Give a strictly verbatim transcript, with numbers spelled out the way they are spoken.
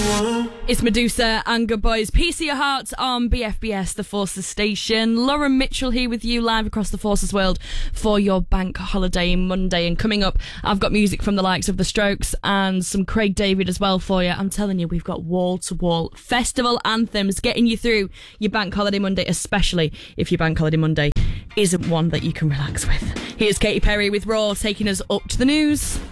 It's Medusa and Good Boys. Peace of your hearts on B F B S, the Forces station. Lauren Mitchell here with you live across the Forces world for your bank holiday Monday. And coming up, I've got music from the likes of The Strokes and some Craig David as well for you. I'm telling you, we've got wall-to-wall festival anthems getting you through your bank holiday Monday, especially if your bank holiday Monday isn't one that you can relax with. Here's Katy Perry with Raw, taking us up to the news.